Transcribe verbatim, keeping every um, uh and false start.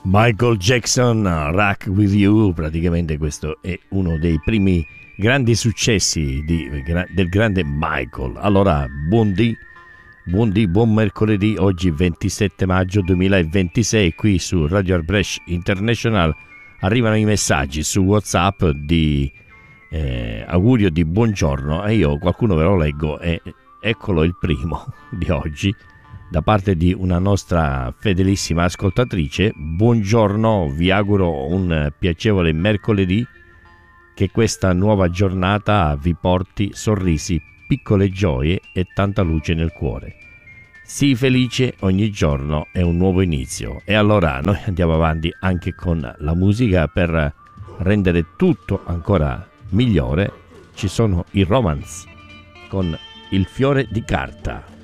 Michael Jackson, Rock With You, praticamente questo è uno dei primi grandi successi di, del grande Michael. Allora, buondì, buondì, buon mercoledì, oggi ventisette maggio duemilaventisei, qui su Radio Arbresh International arrivano i messaggi su WhatsApp di eh, augurio di buongiorno e io qualcuno ve lo leggo e eccolo il primo di oggi. Da parte di una nostra fedelissima ascoltatrice, buongiorno, vi auguro un piacevole mercoledì, che questa nuova giornata vi porti sorrisi, piccole gioie e tanta luce nel cuore. Sii felice, ogni giorno è un nuovo inizio. E allora noi andiamo avanti anche con la musica per rendere tutto ancora migliore. Ci sono i Romance con Il fiore di carta.